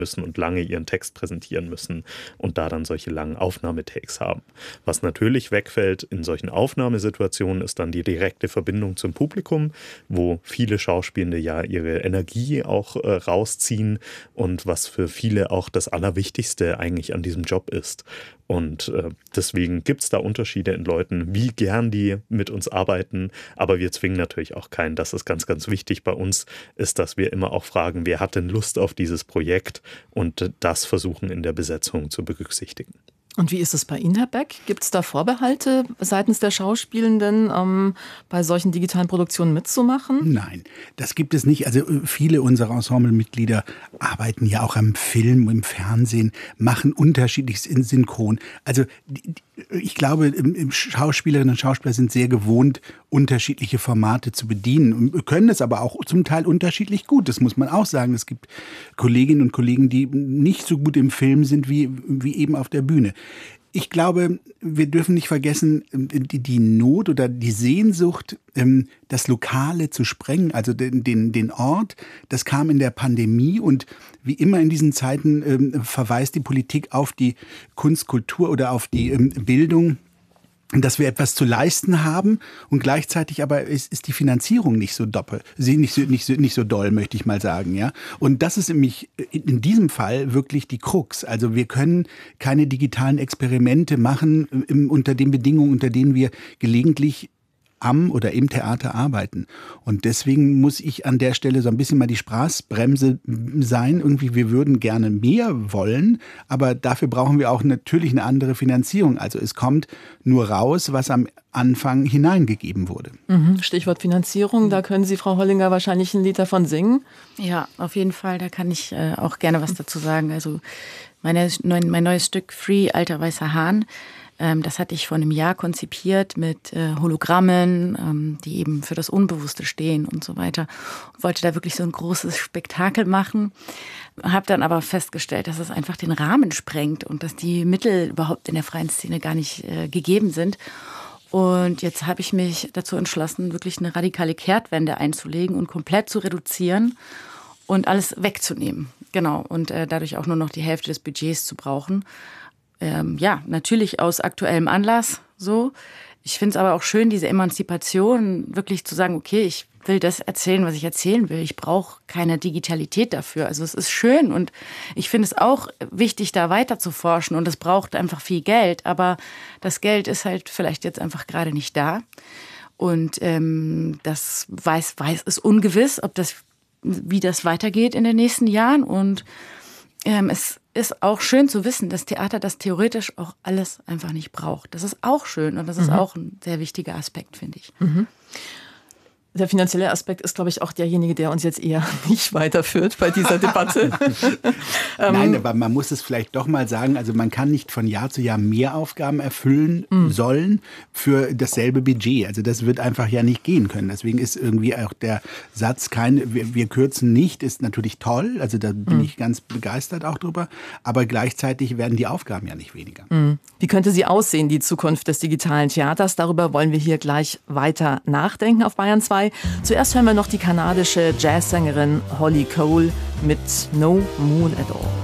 müssen und lange ihren Text präsentieren müssen und da dann solche langen Aufnahmetakes haben. Was natürlich wegfällt in solchen Aufnahmesituationen, ist dann die direkte Verbindung zum Publikum, wo viele Schauspielende ja ihre Energie auch rausziehen und was für viele auch das Allerwichtigste eigentlich an diesem Job ist. Und deswegen gibt es da Unterschiede in Leuten, wie gern die mit uns arbeiten, aber wir zwingen natürlich auch keinen. Das ist ganz, ganz wichtig bei uns, ist, dass wir immer auch fragen, wer hat denn Lust auf dieses Projekt und das versuchen in der Besetzung zu berücksichtigen. Und wie ist es bei Ihnen, Herr Beck? Gibt es da Vorbehalte seitens der Schauspielenden, bei solchen digitalen Produktionen mitzumachen? Nein, das gibt es nicht. Also viele unserer Ensemblemitglieder arbeiten ja auch am Film, im Fernsehen, machen unterschiedliches in Synchron. Also ich glaube, Schauspielerinnen und Schauspieler sind sehr gewohnt, unterschiedliche Formate zu bedienen und können es aber auch zum Teil unterschiedlich gut. Das muss man auch sagen. Es gibt Kolleginnen und Kollegen, die nicht so gut im Film sind wie eben auf der Bühne. Ich glaube, wir dürfen nicht vergessen, die Not oder die Sehnsucht, das Lokale zu sprengen, also den Ort, das kam in der Pandemie und wie immer in diesen Zeiten verweist die Politik auf die Kunst, Kultur oder auf die Bildung, dass wir etwas zu leisten haben und gleichzeitig aber ist die Finanzierung nicht so nicht so doll, möchte ich mal sagen, ja. Und das ist nämlich in diesem Fall wirklich die Krux. Also wir können keine digitalen Experimente machen unter den Bedingungen, unter denen wir gelegentlich am oder im Theater arbeiten. Und deswegen muss ich an der Stelle so ein bisschen mal die Spaßbremse sein. Irgendwie, wir würden gerne mehr wollen, aber dafür brauchen wir auch natürlich eine andere Finanzierung. Also es kommt nur raus, was am Anfang hineingegeben wurde. Stichwort Finanzierung, da können Sie, Frau Hollinger, wahrscheinlich ein Lied davon singen. Ja, auf jeden Fall, da kann ich auch gerne was dazu sagen. Also mein neues Stück Free, Alter Weißer Hahn, das hatte ich vor einem Jahr konzipiert mit Hologrammen, die eben für das Unbewusste stehen und so weiter. Und wollte da wirklich so ein großes Spektakel machen. Habe dann aber festgestellt, dass es einfach den Rahmen sprengt und dass die Mittel überhaupt in der freien Szene gar nicht gegeben sind. Und jetzt habe ich mich dazu entschlossen, wirklich eine radikale Kehrtwende einzulegen und komplett zu reduzieren und alles wegzunehmen. Genau. Und dadurch auch nur noch die Hälfte des Budgets zu brauchen. Ja, natürlich aus aktuellem Anlass so. Ich finde es aber auch schön, diese Emanzipation, wirklich zu sagen, okay, ich will das erzählen, was ich erzählen will. Ich brauche keine Digitalität dafür. Also es ist schön und ich finde es auch wichtig, da weiter zu forschen und es braucht einfach viel Geld. Aber das Geld ist halt vielleicht jetzt einfach gerade nicht da. Und das ist ungewiss, wie das weitergeht in den nächsten Jahren. Und es ist auch schön zu wissen, dass Theater das theoretisch auch alles einfach nicht braucht. Das ist auch schön und das ist auch ein sehr wichtiger Aspekt, finde ich. Der finanzielle Aspekt ist, glaube ich, auch derjenige, der uns jetzt eher nicht weiterführt bei dieser Debatte. Nein, aber man muss es vielleicht doch mal sagen, also man kann nicht von Jahr zu Jahr mehr Aufgaben erfüllen sollen für dasselbe Budget. Also das wird einfach ja nicht gehen können. Deswegen ist irgendwie auch der Satz, wir kürzen nicht, ist natürlich toll. Also da bin ich ganz begeistert auch drüber. Aber gleichzeitig werden die Aufgaben ja nicht weniger. Wie könnte sie aussehen, die Zukunft des digitalen Theaters? Darüber wollen wir hier gleich weiter nachdenken auf Bayern 2. Zuerst hören wir noch die kanadische Jazzsängerin Holly Cole mit No Moon at All.